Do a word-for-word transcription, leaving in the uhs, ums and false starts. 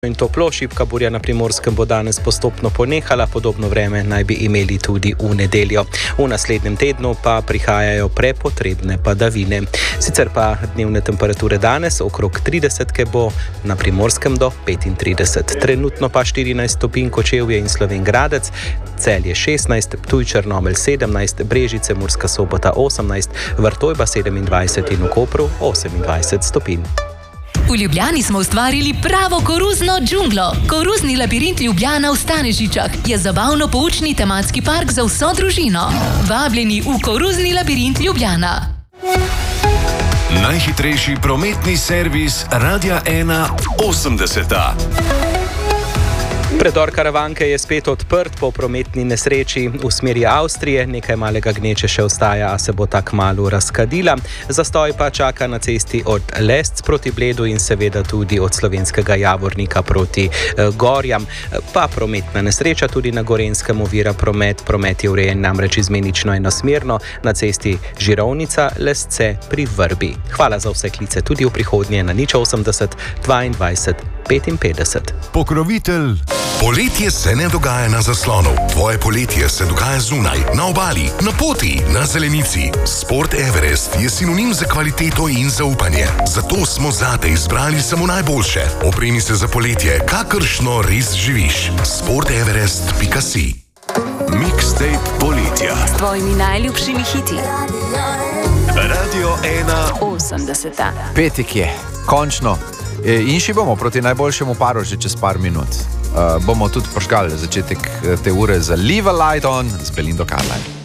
In toplo, šibka burja na Primorskem bo danes postopno ponehala, podobno vreme naj bi imeli tudi v nedeljo. V naslednjem tednu pa prihajajo prepotrebne padavine. Sicer pa dnevne temperature danes okrog trideset, bo na Primorskem do petintrideset. Trenutno pa štirinajst stopinj Kočevje in Slovenj Gradec, Celje šestnajst, Ptuj, Črnomelj sedemnajst, Brežice, Murska Sobota osemnajst, Vrtojba sedemindvajset in v Kopru osemindvajset stopinj. V Ljubljani smo ustvarili pravo koruzno džunglo. Koruzni labirint Ljubljana v Stanežičah je zabavno-poučni tematski park za vso družino. Vabljeni v koruzni labirint Ljubljana. Najhitrejši prometni servis Radia ena osemdeseta. Predor Karavanke je spet odprt po prometni nesreči v smeri Avstrije. Nekaj malega gneče še ostaja, a se bo tak kmalu razkadila. Zastoj pa čaka na cesti od Lesc proti Bledu in seveda tudi od Slovenskega Javornika proti eh, Gorjam. Pa prometna nesreča tudi na Gorenjskem ovira promet. Promet je urejen namreč izmenično enosmerno na cesti Žirovnica-Lesce pri Vrbi. Hvala za vse klice tudi v prihodnje na nič osemdeset dvaindvajset petinpetdeset. Pokrovitelj. Poletje se ne dogaja na zaslonu. Tvoje poletje se dogaja zunaj, na obali, na poti, na zelenici. Sport Everest je sinonim za kvaliteto in zaupanje. Zato smo zate izbrali samo najboljše. Opremi se za poletje, kakršno res živiš. sport everest pika si. Mixtape poletja. S tvojimi najljubšimi hiti. Radio ena osemdeseta. Petek je, končno. In še bomo proti najboljšemu paru že čez par minut. Uh, bomo tudi požgali začetek te ure za Leave a Light On z Belinda Carlisle.